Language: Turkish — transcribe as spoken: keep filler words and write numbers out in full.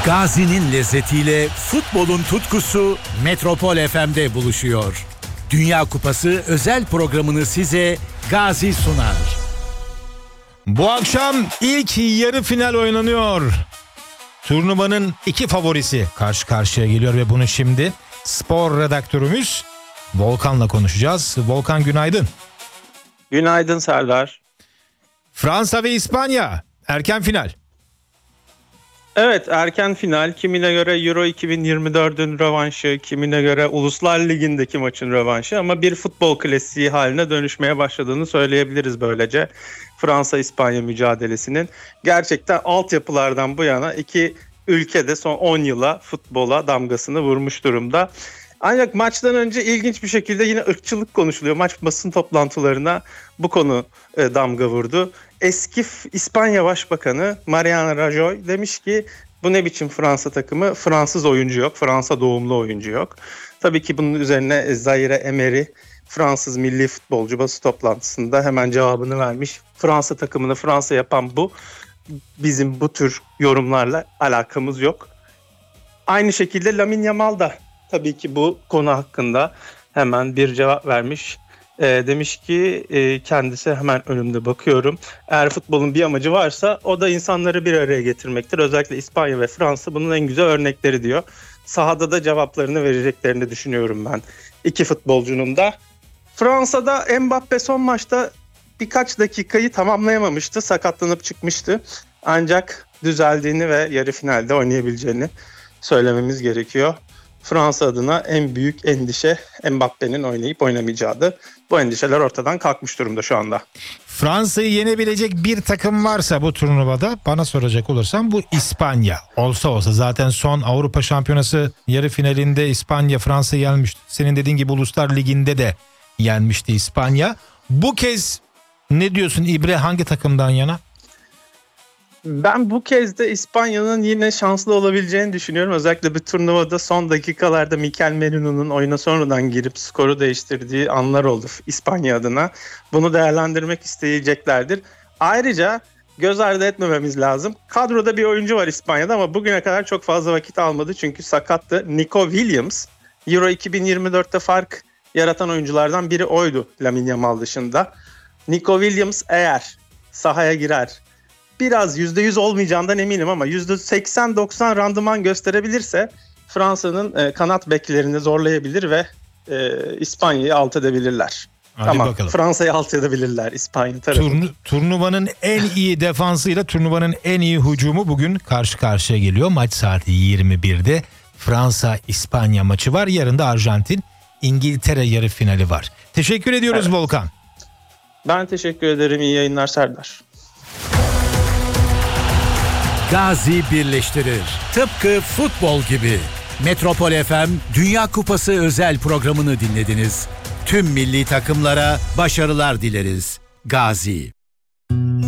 Gazi'nin lezzetiyle futbolun tutkusu Metropol F M'de buluşuyor. Dünya Kupası özel programını size Gazi sunar. Bu akşam ilk yarı final oynanıyor. Turnuvanın iki favorisi karşı karşıya geliyor ve bunu şimdi spor redaktörümüz Volkan'la konuşacağız. Volkan, günaydın. Günaydın Serdar. Fransa ve İspanya erken final. Evet, erken final. Kimine göre Euro iki bin yirmi dördün rövanşı, kimine göre Uluslar Ligi'ndeki maçın rövanşı ama bir futbol klasiği haline dönüşmeye başladığını söyleyebiliriz böylece. Fransa-İspanya mücadelesinin gerçekten altyapılardan bu yana iki ülkede son on yıla futbola damgasını vurmuş durumda. Ancak maçtan önce ilginç bir şekilde yine ırkçılık konuşuluyor. Maç basın toplantılarına bu konu e, damga vurdu. Eski İspanya Başbakanı Mariano Rajoy demiş ki bu ne biçim Fransa takımı? Fransız oyuncu yok, Fransa doğumlu oyuncu yok. Tabii ki bunun üzerine Zaire Emery, Fransız milli futbolcu, basın toplantısında hemen cevabını vermiş. Fransa takımını Fransa yapan bu. Bizim bu tür yorumlarla alakamız yok. Aynı şekilde Lamine Yamal da tabii ki bu konu hakkında hemen bir cevap vermiş. E, demiş ki e, kendisi hemen önümde bakıyorum. Eğer futbolun bir amacı varsa o da insanları bir araya getirmektir. Özellikle İspanya ve Fransa bunun en güzel örnekleri diyor. Sahada da cevaplarını vereceklerini düşünüyorum ben. İki futbolcunun da. Fransa'da Mbappe son maçta birkaç dakikayı tamamlayamamıştı. Sakatlanıp çıkmıştı. Ancak düzeldiğini ve yarı finalde oynayabileceğini söylememiz gerekiyor. Fransa adına en büyük endişe Mbappe'nin oynayıp oynamayacağıydı. Bu endişeler ortadan kalkmış durumda şu anda. Fransa'yı yenebilecek bir takım varsa bu turnuvada bana soracak olursam bu İspanya. Olsa olsa zaten son Avrupa Şampiyonası yarı finalinde İspanya Fransa'yı yenmişti. Senin dediğin gibi Uluslar Ligi'nde de yenmişti İspanya. Bu kez ne diyorsun, İbre hangi takımdan yana? Ben bu kez de İspanya'nın yine şanslı olabileceğini düşünüyorum. Özellikle bir turnuvada son dakikalarda Mikel Merino'nun oyuna sonradan girip skoru değiştirdiği anlar oldu İspanya adına. Bunu değerlendirmek isteyeceklerdir. Ayrıca göz ardı etmememiz lazım. Kadroda bir oyuncu var İspanya'da ama bugüne kadar çok fazla vakit almadı çünkü sakattı. Nico Williams, Euro iki bin yirmi dörtte fark yaratan oyunculardan biri oydu Lamine Yamal dışında. Nico Williams eğer sahaya girer, biraz yüzde yüz olmayacağından eminim ama yüzde seksen doksan randıman gösterebilirse Fransa'nın e, kanat beklerini zorlayabilir ve e, İspanya'yı alt edebilirler. Hadi tamam, bakalım. Fransa'yı alt edebilirler İspanya tarafında. Turnu, turnuvanın en iyi defansıyla turnuvanın en iyi hücumu bugün karşı karşıya geliyor. Maç saati yirmi birde Fransa-İspanya maçı var. Yarın da Arjantin-İngiltere yarı finali var. Teşekkür ediyoruz evet. Volkan. Ben teşekkür ederim. İyi yayınlar Serdar. Gazi birleştirir. Tıpkı futbol gibi. Metropol F M Dünya Kupası özel programını dinlediniz. Tüm milli takımlara başarılar dileriz. Gazi.